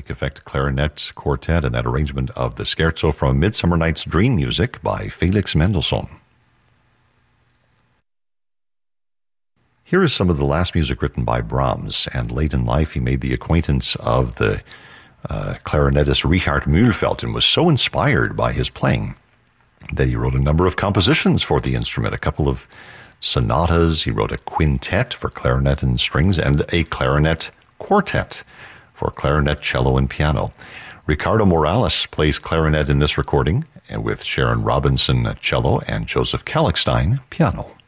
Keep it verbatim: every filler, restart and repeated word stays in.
Lake Effect Clarinet Quartet, and that arrangement of the Scherzo from Midsummer Night's Dream music by Felix Mendelssohn. Here is some of the last music written by Brahms, and late in life he made the acquaintance of the uh, clarinetist Richard Mühlfeld and was so inspired by his playing that he wrote a number of compositions for the instrument, a couple of sonatas. He wrote a quintet for clarinet and strings and a clarinet quartet for clarinet, cello, and piano. Ricardo Morales plays clarinet in this recording, and with Sharon Robinson cello and Joseph Kallichstein piano.